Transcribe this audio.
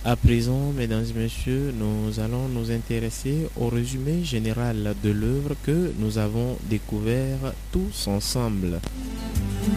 À présent, mesdames et messieurs, nous allons nous intéresser au résumé général de l'œuvre que nous avons découvert tous ensemble.